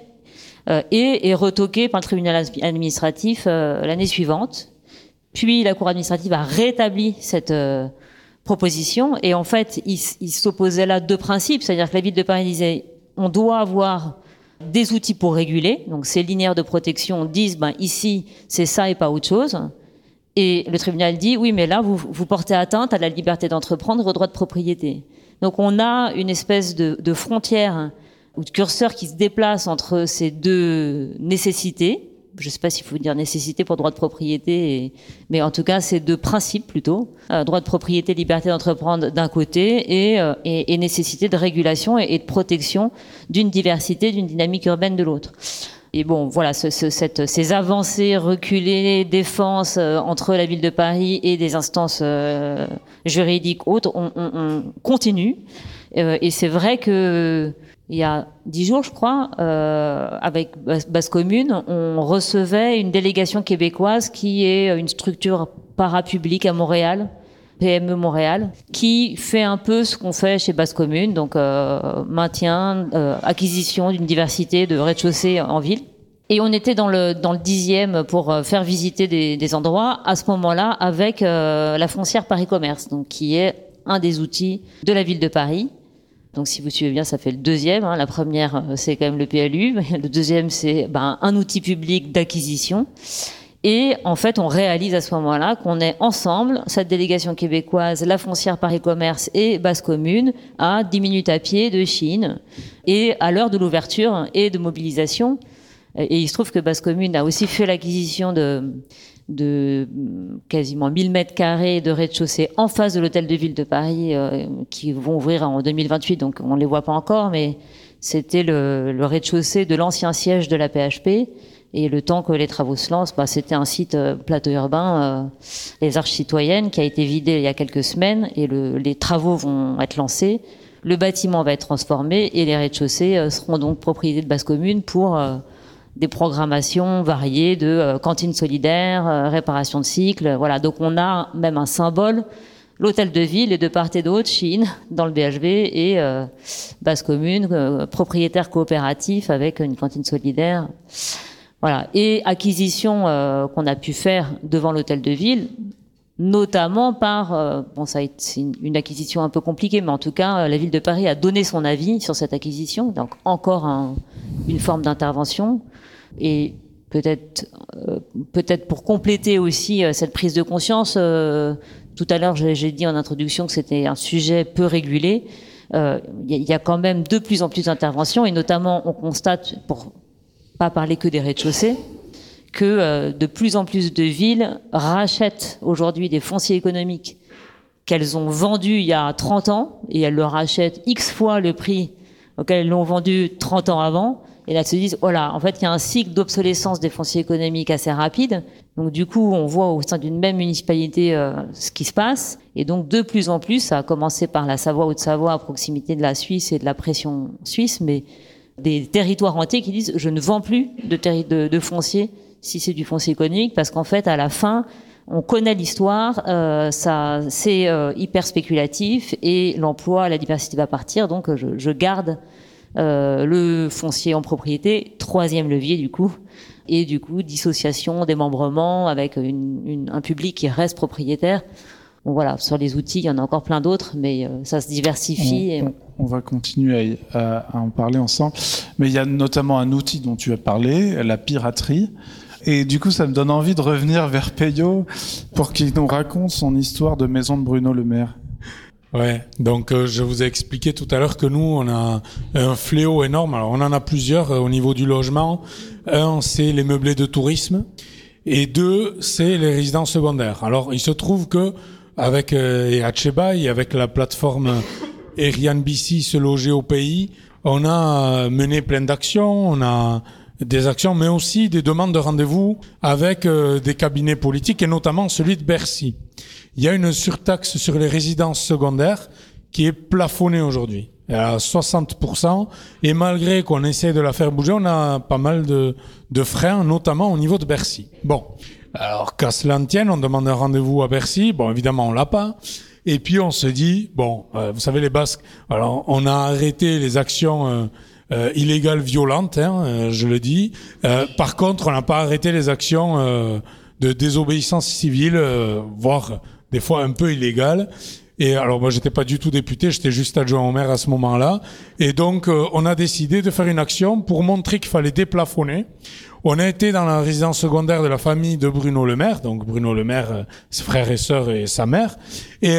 et est retoqué par le tribunal administratif l'année suivante. Puis la cour administrative a rétabli cette proposition, et en fait, il s'opposait là deux principes, c'est-à-dire que la ville de Paris disait, on doit avoir des outils pour réguler, donc ces linéaires de protection disent, ici, c'est ça et pas autre chose. Et le tribunal dit, oui, mais là, vous portez atteinte à la liberté d'entreprendre, au droit de propriété. Donc on a une espèce de frontière ou de curseur qui se déplace entre ces deux nécessités. Je ne sais pas s'il faut dire nécessité pour droit de propriété, mais en tout cas ces deux principes plutôt. Droit de propriété, liberté d'entreprendre d'un côté, et nécessité de régulation et de protection d'une diversité, d'une dynamique urbaine de l'autre. Et bon, voilà, ces avancées reculées, défense entre la ville de Paris et des instances juridiques autres, on continue. Et c'est vrai que il y a 10 jours, je crois, avec Basse Commune, on recevait une délégation québécoise qui est une structure parapublique à Montréal, PME Montréal, qui fait un peu ce qu'on fait chez Basse Commune, donc maintien, acquisition d'une diversité de rez-de-chaussée en ville. Et on était dans le 10e pour faire visiter des endroits à ce moment-là avec la foncière Paris Commerce, donc qui est un des outils de la ville de Paris. Donc si vous suivez bien, ça fait le 2e. La première, c'est quand même le PLU. Le 2e, c'est un outil public d'acquisition. Et en fait, on réalise à ce moment-là qu'on est ensemble, cette délégation québécoise, la foncière Paris Commerce et Basse Commune, à 10 minutes à pied de Chine, et à l'heure de l'ouverture et de mobilisation. Et il se trouve que Basse Commune a aussi fait l'acquisition de quasiment 1000 mètres carrés de rez-de-chaussée en face de l'hôtel de ville de Paris, qui vont ouvrir en 2028, donc on les voit pas encore, mais c'était le rez-de-chaussée de l'ancien siège de la PHP. Et le temps que les travaux se lancent, c'était un site plateau urbain, les Arches Citoyennes, qui a été vidé il y a quelques semaines, et les travaux vont être lancés. Le bâtiment va être transformé et les rez-de-chaussée seront donc propriété de Basse Commune pour des programmations variées de cantine solidaire, réparation de cycles. Voilà, donc on a même un symbole. L'hôtel de ville est de part et d'autre, Chine, dans le BHV, et Basse Commune, propriétaire coopératif avec une cantine solidaire. Voilà. Et acquisition qu'on a pu faire devant l'hôtel de ville, notamment par, c'est une acquisition un peu compliquée, mais en tout cas, la ville de Paris a donné son avis sur cette acquisition, donc encore une forme d'intervention. Et peut-être pour compléter aussi cette prise de conscience, tout à l'heure j'ai dit en introduction que c'était un sujet peu régulé. Il y a quand même de plus en plus d'interventions, et notamment on constate, pour pas parler que des rez-de-chaussée, que de plus en plus de villes rachètent aujourd'hui des fonciers économiques qu'elles ont vendus il y a 30 ans, et elles le rachètent X fois le prix auquel elles l'ont vendu 30 ans avant, et là elles se disent, en fait il y a un cycle d'obsolescence des fonciers économiques assez rapide, donc du coup on voit au sein d'une même municipalité ce qui se passe, et donc de plus en plus, ça a commencé par la Savoie, Haute-Savoie, à proximité de la Suisse et de la pression suisse, mais des territoires entiers qui disent je ne vends plus de foncier si c'est du foncier économique, parce qu'en fait à la fin on connaît l'histoire, ça c'est hyper spéculatif, et l'emploi, la diversité va partir, donc je garde le foncier en propriété, 3e levier du coup, et du coup dissociation, démembrement avec un public qui reste propriétaire. Bon, voilà, sur les outils, il y en a encore plein d'autres, mais ça se diversifie. On va continuer à en parler ensemble. Mais il y a notamment un outil dont tu as parlé, la piraterie. Et du coup, ça me donne envie de revenir vers Peyo pour qu'il nous raconte son histoire de maison de Bruno Le Maire. Ouais, donc je vous ai expliqué tout à l'heure que nous, on a un fléau énorme. Alors, on en a plusieurs au niveau du logement. Un, c'est les meublés de tourisme. Et 2, c'est les résidences secondaires. Alors, il se trouve que avec Hatchebai, avec la plateforme Airbnb se loger au pays, on a mené plein d'actions, on a des actions, mais aussi des demandes de rendez-vous avec des cabinets politiques, et notamment celui de Bercy. Il y a une surtaxe sur les résidences secondaires qui est plafonnée aujourd'hui à 60%, et malgré qu'on essaie de la faire bouger, on a pas mal de freins, notamment au niveau de Bercy. Bon. Alors, qu'à cela ne tienne, on demande un rendez-vous à Bercy. Bon, évidemment, on l'a pas. Et puis, on se dit, vous savez, les Basques, alors, on a arrêté les actions illégales violentes, je le dis. Par contre, on n'a pas arrêté les actions de désobéissance civile, voire des fois un peu illégales. Et alors, moi, j'étais pas du tout député, j'étais juste adjoint au maire à ce moment-là. Et donc, on a décidé de faire une action pour montrer qu'il fallait déplafonner. On a été dans la résidence secondaire de la famille de Bruno Le Maire, donc Bruno Le Maire, ses frères et sœurs et sa mère, et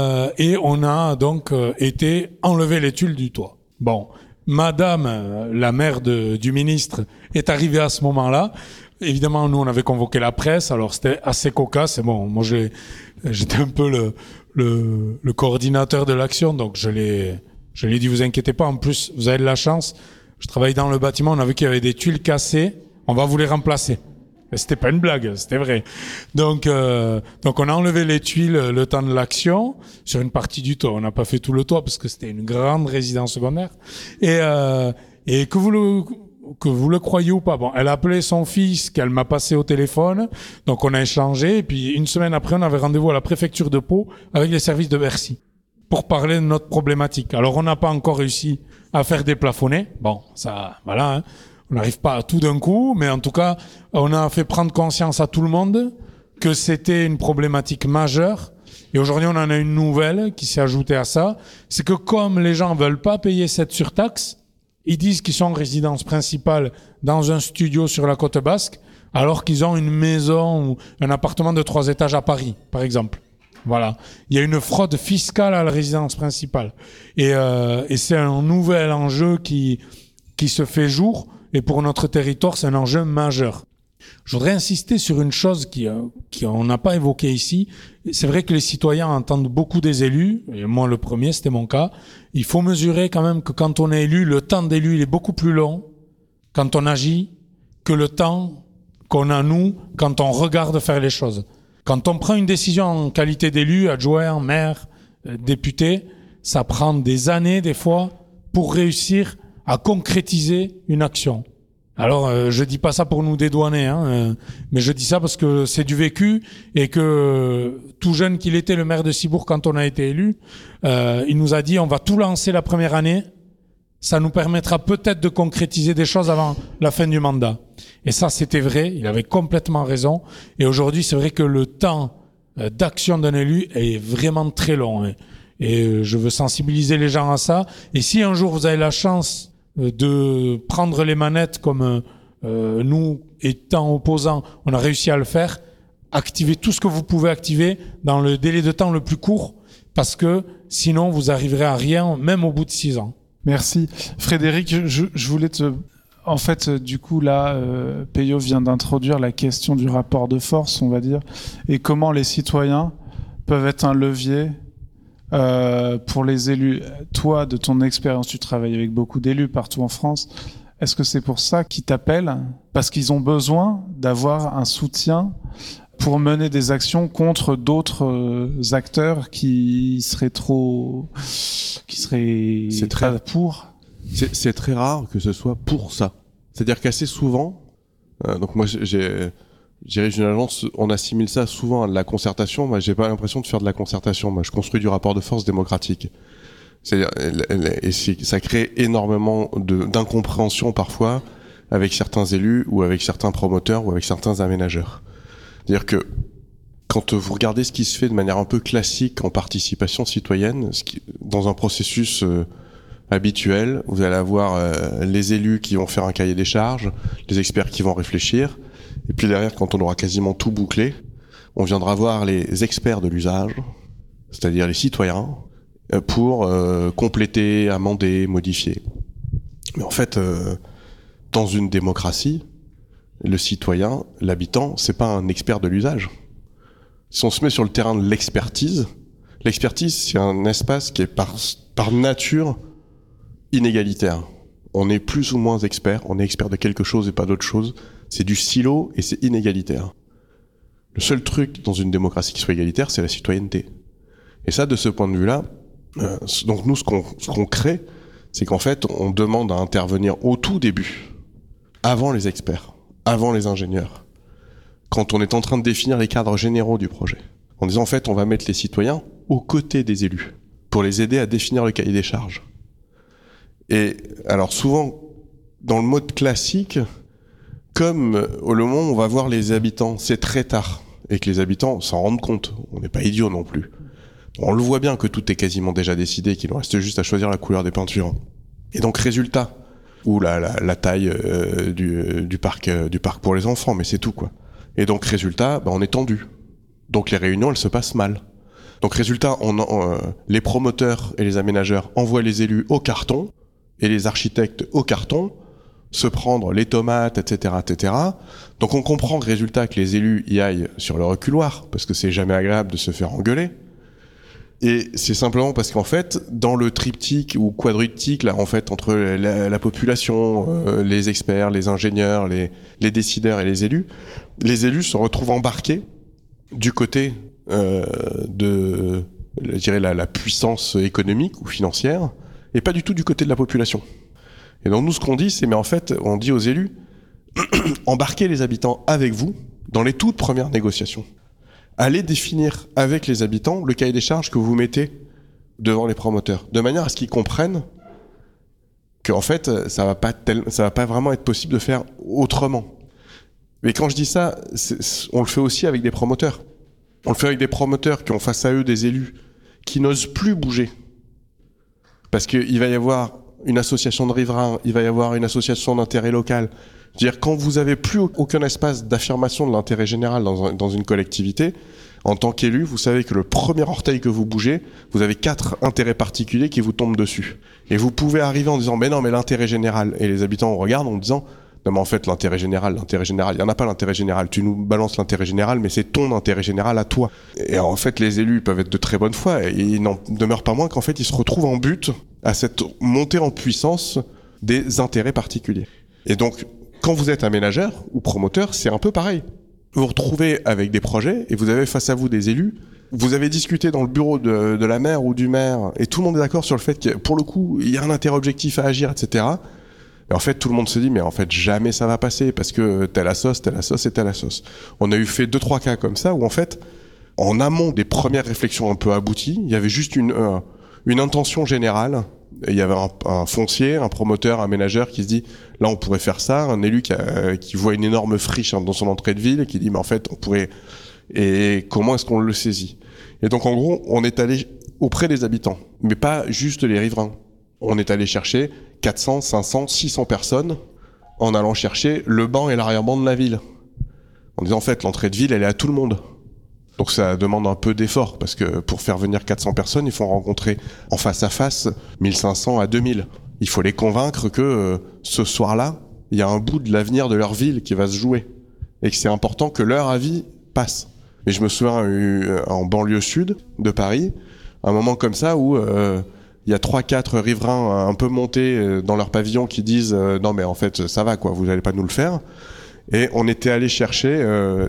on a donc été enlever les tuiles du toit. Bon, Madame, la mère du ministre, est arrivée à ce moment-là. Évidemment, nous, on avait convoqué la presse, alors c'était assez cocasse. Et bon, moi, j'étais un peu le coordinateur de l'action, donc je l'ai dit, vous inquiétez pas, en plus, vous avez de la chance. Je travaille dans le bâtiment, on a vu qu'il y avait des tuiles cassées. On va vous les remplacer. Et c'était pas une blague, c'était vrai. Donc on a enlevé les tuiles le temps de l'action sur une partie du toit. On n'a pas fait tout le toit parce que c'était une grande résidence secondaire. Et que vous le croyez ou pas, bon, elle a appelé son fils qu'elle m'a passé au téléphone. Donc on a échangé, et puis une semaine après, on avait rendez-vous à la préfecture de Pau avec les services de Bercy pour parler de notre problématique. Alors on n'a pas encore réussi à faire déplafonner. Bon, ça, voilà. On n'arrive pas à tout d'un coup, mais en tout cas, on a fait prendre conscience à tout le monde que c'était une problématique majeure. Et aujourd'hui, on en a une nouvelle qui s'est ajoutée à ça. C'est que comme les gens veulent pas payer cette surtaxe, ils disent qu'ils sont en résidence principale dans un studio sur la côte basque, alors qu'ils ont une maison ou un appartement de 3 étages à Paris, par exemple. Voilà. Il y a une fraude fiscale à la résidence principale. Et c'est un nouvel enjeu qui se fait jour. Et pour notre territoire, c'est un enjeu majeur. Je voudrais insister sur une chose qu'on n'a pas évoquée ici. C'est vrai que les citoyens entendent beaucoup des élus, et moi le premier, c'était mon cas. Il faut mesurer quand même que quand on est élu, le temps d'élu il est beaucoup plus long quand on agit que le temps qu'on a nous quand on regarde faire les choses. Quand on prend une décision en qualité d'élu, adjoint, maire, député, ça prend des années des fois pour réussir à concrétiser une action. Alors, je dis pas ça pour nous dédouaner, mais je dis ça parce que c'est du vécu et que tout jeune qu'il était, le maire de Cibourg, quand on a été élu, il nous a dit on va tout lancer la première année, ça nous permettra peut-être de concrétiser des choses avant la fin du mandat. Et ça, c'était vrai, il avait complètement raison. Et aujourd'hui, c'est vrai que le temps d'action d'un élu est vraiment très long. Et je veux sensibiliser les gens à ça. Et si un jour vous avez la chance de prendre les manettes comme nous, étant opposants, on a réussi à le faire, activez tout ce que vous pouvez activer dans le délai de temps le plus court, parce que sinon vous arriverez à rien, même au bout de 6 ans. Merci. Frédéric, je voulais en fait, du coup, là, Peyo vient d'introduire la question du rapport de force, on va dire, et comment les citoyens peuvent être un levier pour les élus. Toi, de ton expérience, tu travailles avec beaucoup d'élus partout en France. Est-ce que c'est pour ça qu'ils t'appellent? Parce qu'ils ont besoin d'avoir un soutien pour mener des actions contre d'autres acteurs qui seraient très pour. C'est très rare que ce soit pour ça. C'est-à-dire qu'assez souvent, donc moi dirige une agence, on assimile ça souvent à de la concertation. Moi, j'ai pas l'impression de faire de la concertation. Moi, je construis du rapport de force démocratique. C'est-à-dire, ça crée énormément d'incompréhension parfois avec certains élus ou avec certains promoteurs ou avec certains aménageurs. C'est-à-dire que quand vous regardez ce qui se fait de manière un peu classique en participation citoyenne, dans un processus habituel, vous allez avoir les élus qui vont faire un cahier des charges, les experts qui vont réfléchir, et puis derrière, quand on aura quasiment tout bouclé, on viendra voir les experts de l'usage, c'est-à-dire les citoyens, pour compléter, amender, modifier. Mais en fait, dans une démocratie, le citoyen, l'habitant, c'est pas un expert de l'usage. Si on se met sur le terrain de l'expertise, c'est un espace qui est par nature inégalitaire. On est plus ou moins expert, on est expert de quelque chose et pas d'autre chose. C'est du silo et c'est inégalitaire. Le seul truc dans une démocratie qui soit égalitaire, c'est la citoyenneté. Et ça, de ce point de vue-là, donc nous, ce qu'on crée, c'est qu'en fait, on demande à intervenir au tout début, avant les experts, avant les ingénieurs, quand on est en train de définir les cadres généraux du projet. En disant, en fait, on va mettre les citoyens aux côtés des élus, pour les aider à définir le cahier des charges. Et alors souvent, dans le mode classique, comme au moment où on va voir les habitants, c'est très tard, et que les habitants s'en rendent compte, on n'est pas idiots non plus. On le voit bien que tout est quasiment déjà décidé, qu'il en reste juste à choisir la couleur des peintures. Et donc résultat, ou la taille du parc pour les enfants, mais c'est tout quoi. Et donc résultat, on est tendu. Donc les réunions, elles se passent mal. Donc résultat, les promoteurs et les aménageurs envoient les élus au carton, et les architectes au carton, se prendre les tomates, etc., etc. Donc on comprend que résultat que les élus y aillent sur le reculoir, parce que c'est jamais agréable de se faire engueuler. Et c'est simplement parce qu'en fait, dans le triptyque ou quadriptyque, là, en fait, entre la population, les experts, les ingénieurs, les décideurs et les élus se retrouvent embarqués du côté de, je dirais, la puissance économique ou financière, et pas du tout du côté de la population. Et donc nous, ce qu'on dit, c'est, mais en fait, on dit aux élus, embarquez les habitants avec vous dans les toutes premières négociations. Allez définir avec les habitants le cahier des charges que vous mettez devant les promoteurs, de manière à ce qu'ils comprennent qu'en fait, ça va pas vraiment être possible de faire autrement. Mais quand je dis ça, on le fait aussi avec des promoteurs. On le fait avec des promoteurs qui ont face à eux des élus qui n'osent plus bouger. Parce qu'il va y avoir une association de riverains, il va y avoir une association d'intérêt local. C'est-à-dire, quand vous avez plus aucun espace d'affirmation de l'intérêt général dans une collectivité, en tant qu'élu, vous savez que le premier orteil que vous bougez, vous avez 4 intérêts particuliers qui vous tombent dessus. Et vous pouvez arriver en disant, mais non, mais l'intérêt général. Et les habitants regardent en disant, non, mais en fait, l'intérêt général, il n'y en a pas l'intérêt général. Tu nous balances l'intérêt général, mais c'est ton intérêt général à toi. Et en fait, les élus peuvent être de très bonne foi, et il n'en demeure pas moins qu'en fait, ils se retrouvent en but à cette montée en puissance des intérêts particuliers. Et donc, quand vous êtes aménageur ou promoteur, c'est un peu pareil. Vous vous retrouvez avec des projets, et vous avez face à vous des élus. Vous avez discuté dans le bureau de la maire ou du maire, et tout le monde est d'accord sur le fait que, pour le coup, il y a un intérêt objectif à agir, etc. Et en fait, tout le monde se dit, mais en fait, jamais ça va passer, parce que telle sauce et telle sauce. On a eu fait 2-3 cas comme ça, où en fait, en amont des premières réflexions un peu abouties, il y avait juste une intention générale. Et il y avait un foncier, un promoteur, un ménageur qui se dit, là, on pourrait faire ça. Un élu qui voit une énorme friche dans son entrée de ville et qui dit, mais en fait, on pourrait... Et comment est-ce qu'on le saisit? Et donc, en gros, on est allé auprès des habitants, mais pas juste les riverains. On est allé chercher 400, 500, 600 personnes en allant chercher le banc et l'arrière-ban de la ville. En disant, en fait, l'entrée de ville, elle est à tout le monde. Donc ça demande un peu d'effort, parce que pour faire venir 400 personnes, il faut rencontrer en face à face 1500 à 2000. Il faut les convaincre que ce soir-là, il y a un bout de l'avenir de leur ville qui va se jouer. Et que c'est important que leur avis passe. Et je me souviens en banlieue sud de Paris, un moment comme ça où... il y a 3-4 riverains un peu montés dans leur pavillon qui disent non mais en fait ça va quoi, vous n'allez pas nous le faire. Et on était allé chercher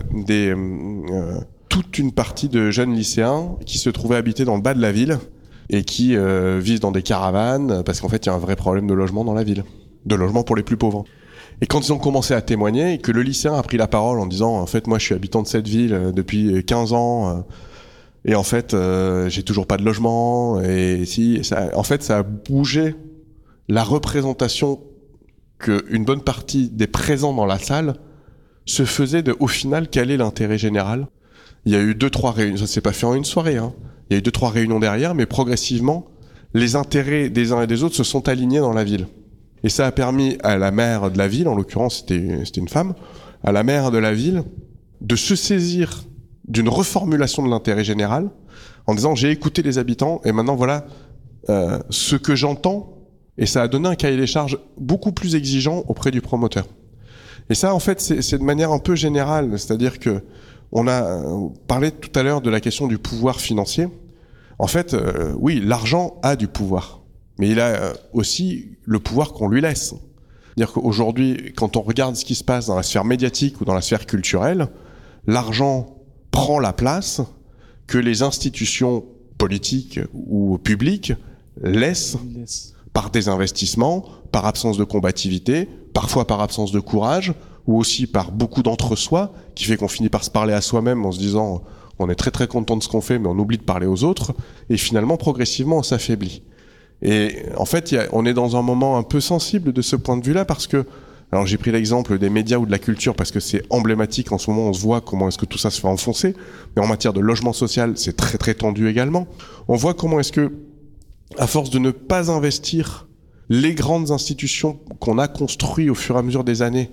toute une partie de jeunes lycéens qui se trouvaient habités dans le bas de la ville et qui vivent dans des caravanes parce qu'en fait il y a un vrai problème de logement dans la ville, de logement pour les plus pauvres. Et quand ils ont commencé à témoigner et que le lycéen a pris la parole en disant en fait moi je suis habitant de cette ville depuis 15 ans et en fait, j'ai toujours pas de logement. Et en fait, ça a bougé la représentation qu'une bonne partie des présents dans la salle se faisait de, au final, quel est l'intérêt général. Il y a eu 2-3 réunions, ça s'est pas fait en une soirée, hein. Il y a eu 2-3 réunions derrière, mais progressivement, les intérêts des uns et des autres se sont alignés dans la ville. Et ça a permis à la maire de la ville, en l'occurrence c'était une femme, à la maire de la ville, de se saisir d'une reformulation de l'intérêt général, en disant j'ai écouté les habitants et maintenant voilà ce que j'entends, et ça a donné un cahier des charges beaucoup plus exigeant auprès du promoteur. Et ça en fait c'est de manière un peu générale, c'est-à-dire que on a parlé tout à l'heure de la question du pouvoir financier. En fait, oui, l'argent a du pouvoir, mais il a aussi le pouvoir qu'on lui laisse. C'est-à-dire qu'aujourd'hui, quand on regarde ce qui se passe dans la sphère médiatique ou dans la sphère culturelle, l'argent prend la place que les institutions politiques ou publiques laissent par désinvestissement, par absence de combativité, parfois par absence de courage, ou aussi par beaucoup d'entre-soi, qui fait qu'on finit par se parler à soi-même en se disant on est très très content de ce qu'on fait, mais on oublie de parler aux autres, et finalement, progressivement, on s'affaiblit. Et en fait, on est dans un moment un peu sensible de ce point de vue-là, parce que alors j'ai pris l'exemple des médias ou de la culture parce que c'est emblématique en ce moment, on se voit comment est-ce que tout ça se fait enfoncer, mais en matière de logement social, c'est très très tendu également. On voit comment est-ce que, à force de ne pas investir les grandes institutions qu'on a construites au fur et à mesure des années,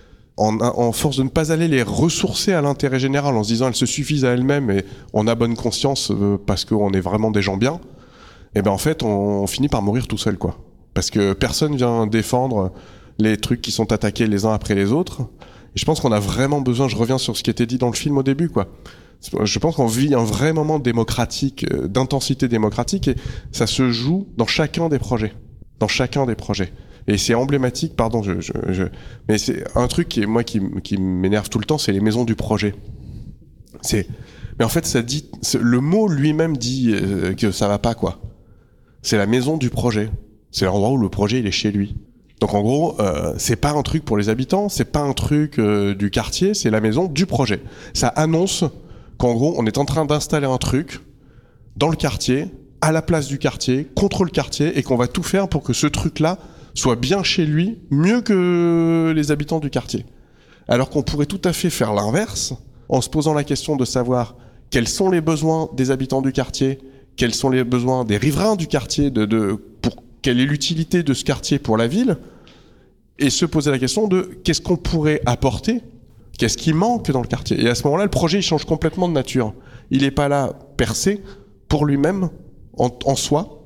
en force de ne pas aller les ressourcer à l'intérêt général en se disant elles se suffisent à elles-mêmes et on a bonne conscience parce qu'on est vraiment des gens bien, et ben en fait on finit par mourir tout seul quoi. Parce que personne vient défendre les trucs qui sont attaqués les uns après les autres. Et je pense qu'on a vraiment besoin, je reviens sur ce qui était dit dans le film au début, quoi. Je pense qu'on vit un vrai moment démocratique, d'intensité démocratique, et ça se joue dans chacun des projets. Dans chacun des projets. Et c'est emblématique, pardon, mais c'est un truc qui m'énerve tout le temps, c'est les maisons du projet. Mais en fait, ça dit, le mot lui-même dit que ça va pas, quoi. C'est la maison du projet. C'est l'endroit où le projet, il est chez lui. Donc en gros, c'est pas un truc pour les habitants, c'est pas un truc du quartier, c'est la maison du projet. Ça annonce qu'en gros, on est en train d'installer un truc dans le quartier, à la place du quartier, contre le quartier, et qu'on va tout faire pour que ce truc-là soit bien chez lui, mieux que les habitants du quartier. Alors qu'on pourrait tout à fait faire l'inverse, en se posant la question de savoir quels sont les besoins des habitants du quartier, quels sont les besoins des riverains du quartier, pour quelle est l'utilité de ce quartier pour la ville, et se poser la question de qu'est-ce qu'on pourrait apporter, qu'est-ce qui manque dans le quartier. Et à ce moment-là, le projet il change complètement de nature. Il n'est pas là percé pour lui-même, en soi,